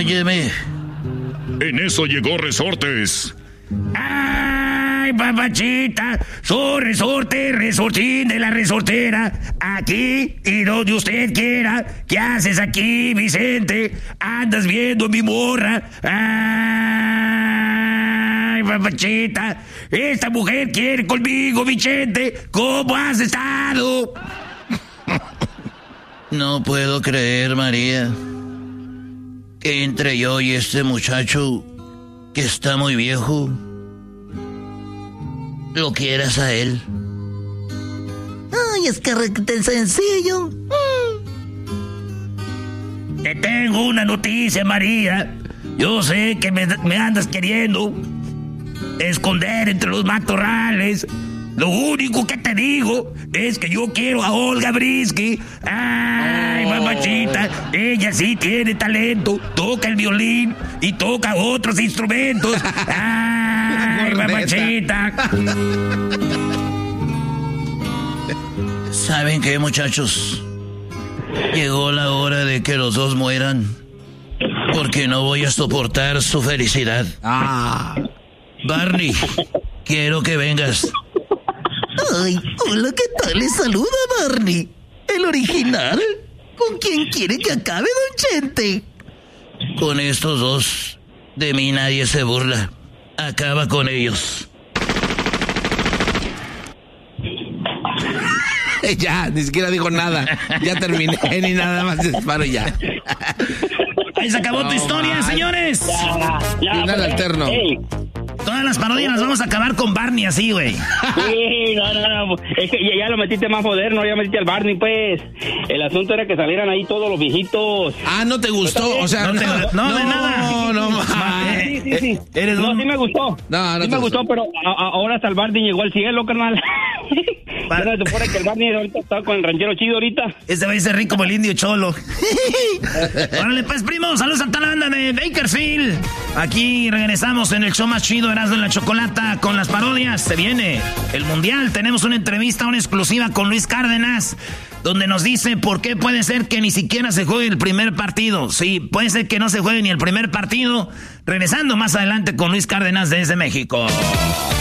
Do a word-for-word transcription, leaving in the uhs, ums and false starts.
Óyeme. En eso llegó Resortes. ¡Ay, papachita! Soy Resorte, resortín de la resortera. Aquí y donde usted quiera. ¿Qué haces aquí, Vicente? Andas viendo mi morra. ¡Ay, papachita! Esta mujer quiere conmigo, Vicente. ¿Cómo has estado? No puedo creer, María, que entre yo y este muchacho, que está muy viejo, lo quieras a él. Ay, es que tan sencillo. Mm. Te tengo una noticia, María. Yo sé que me, me andas queriendo esconder entre los matorrales. Lo único que te digo es que yo quiero a Olga Brisky. Ay, mamachita, ella sí tiene talento. Toca el violín y toca otros instrumentos. Ay, mamachita. ¿Saben qué, muchachos? Llegó la hora de que los dos mueran, porque no voy a soportar su felicidad. Ah. Barney, quiero que vengas. Ay, hola, ¿qué tal? Les saluda Barney, el original. ¿Con quién quiere que acabe, don Chente? Con estos dos, de mí nadie se burla. Acaba con ellos. Ya, ni siquiera dijo nada. Ya terminé, ni nada más disparo ya. Ahí se acabó no, tu historia, man. Señores. Ya, ya, Final pero, alterno. Hey. Todas las parodias las vamos a acabar con Barney así, güey. Sí, no, no, no. Es que ya, ya lo metiste más moderno, ya metiste al Barney, pues. El asunto era que salieran ahí todos los viejitos. Ah, ¿no te gustó? O sea, no, te, no, no de nada. No, no, no. Sí, sí, sí. Eres no, un... sí me gustó. No, no sí me gustó, gustó, pero a, a, ahora hasta el Barney llegó al cielo, carnal. Pero se supone que el Barney ahorita está con el ranchero chido ahorita. Ese va a ser rico como el indio cholo. Órale, pues, primo, saludos a toda la banda de Bakersfield. Aquí regresamos en el show más chido, Erasmo en la Chocolata, con las parodias. Se viene el Mundial. Tenemos una entrevista, una exclusiva con Luis Cárdenas, donde nos dice por qué puede ser que ni siquiera se juegue el primer partido. Sí, puede ser que no se juegue ni el primer partido. Regresando más adelante con Luis Cárdenas desde México.